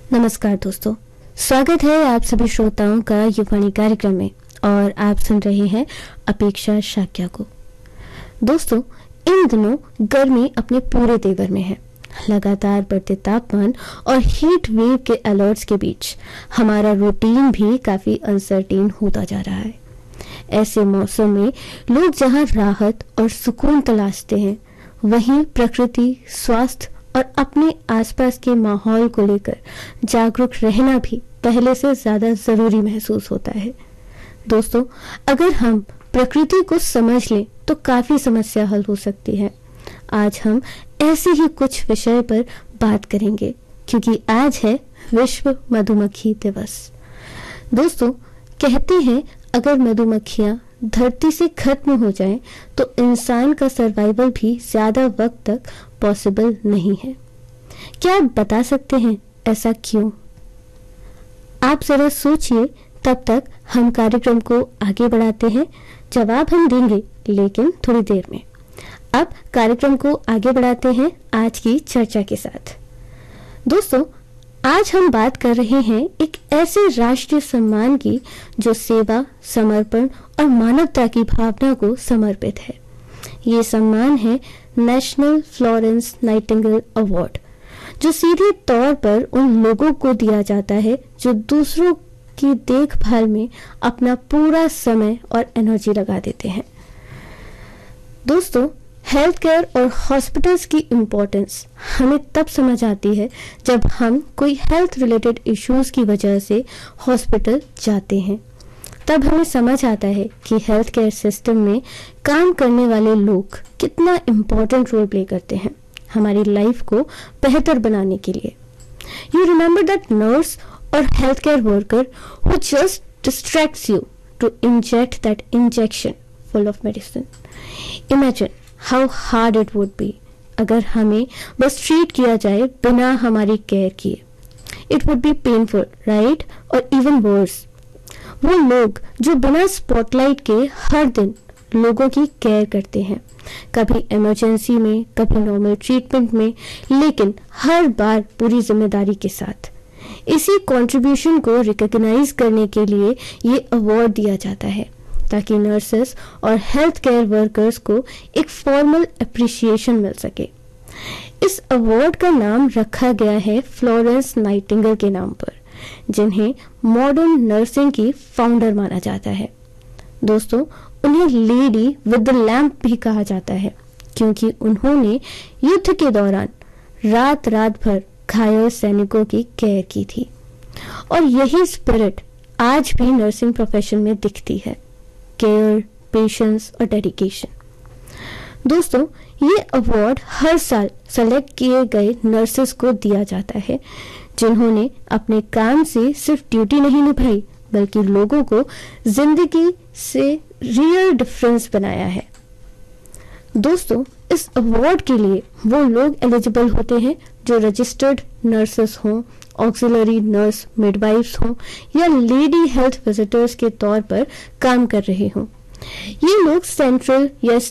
नमस्कार दोस्तों, स्वागत है आप सभी श्रोताओं का युवाणी कार्यक्रम में और आप सुन रहे हैं अपेक्षा शाक्या को। दोस्तों, इन दिनों गर्मी अपने पूरे तेवर में है। लगातार बढ़ते तापमान और हीट वेव के अलर्ट्स के बीच हमारा रूटीन भी काफी अनसर्टेन होता जा रहा है। ऐसे मौसम में लोग जहां राहत और सुकून तलाशते हैं, वहीं प्रकृति, स्वास्थ्य और अपने आसपास के माहौल को लेकर जागरूक रहना भी पहले से ज्यादा जरूरी महसूस होता है। दोस्तों, अगर हम प्रकृति को समझ लें तो काफी समस्या हल हो सकती है। आज हम ऐसे ही कुछ विषय पर बात करेंगे क्योंकि आज है विश्व मधुमक्खी दिवस। दोस्तों, कहते हैं अगर मधुमक्खियां धरती से खत्म हो जाएं तो इंसान का सर्वाइवल भी ज्यादा वक्त तक पॉसिबल नहीं है। क्या आप बता सकते हैं ऐसा क्यों? आप जरा सोचिए, तब तक हम कार्यक्रम को आगे बढ़ाते हैं। जवाब हम देंगे लेकिन थोड़ी देर में। अब कार्यक्रम को आगे बढ़ाते हैं आज की चर्चा के साथ। दोस्तों, आज हम बात कर रहे हैं एक ऐसे राष्ट्रीय सम्मान की जो सेवा, समर्पण और मानवता की भावना को समर्पित है। ये सम्मान है नेशनल फ्लोरेंस नाइटिंगेल अवार्ड, जो सीधे तौर पर उन लोगों को दिया जाता है जो दूसरों की देखभाल में अपना पूरा समय और एनर्जी लगा देते हैं। दोस्तों, हेल्थ केयर और हॉस्पिटल्स की इम्पोर्टेंस हमें तब समझ आती है जब हम कोई हेल्थ रिलेटेड इश्यूज की वजह से हॉस्पिटल जाते हैं। तब हमें समझ आता है कि हेल्थ केयर सिस्टम में काम करने वाले लोग कितना इम्पोर्टेंट रोल प्ले करते हैं हमारी लाइफ को बेहतर बनाने के लिए। यू रिमेंबर दैट नर्स और health care worker who just distracts you to inject that injection full of medicine. Imagine how hard it would be अगर हमें बस ट्रीट किया जाए बिना हमारी केयर किए। It would be painful, right? और इवन वर्स, वो लोग जो बिना स्पॉटलाइट के हर दिन लोगों की केयर करते हैं, कभी इमरजेंसी में, कभी नॉर्मल ट्रीटमेंट में, लेकिन हर बार पूरी जिम्मेदारी के साथ। इसी कंट्रीब्यूशन को रिकॉग्नाइज करने के लिए ये अवार्ड दिया जाता है ताकि नर्सेस और हेल्थ केयर वर्कर्स को एक फॉर्मल अप्रिसिएशन मिल सके। इस अवार्ड का नाम रखा गया है फ्लोरेंस नाइटिंगेल के नाम पर, जिन्हें मॉडर्न नर्सिंग की फाउंडर माना जाता है। दोस्तों, उन्हें लेडी विद द लैम्प भी कहा जाता है क्योंकि उन्होंने युद्ध के दौरान रात रात भर घायल सैनिकों की केयर की थी और यही स्पिरिट आज भी नर्सिंग प्रोफेशन में दिखती है, केयर, पेशेंस और डेडिकेशन। दोस्तों, ये अवार्ड हर साल सेलेक्ट किए गए नर्सेस को दिया जाता है जिन्होंने अपने काम से सिर्फ ड्यूटी नहीं निभाई बल्कि लोगों को जिंदगी से रियल डिफरेंस बनाया है। दोस्तों, इस अवार्ड के लिए वो लोग एलिजिबल होते हैं जो रजिस्टर्ड नर्सेस हों, ऑक्सिलरी नर्स, मिडवाइफ्स हों या लेडी हेल्थ विजिटर्स के तौर पर काम कर रहे हों। ये लोग सेंट्रल या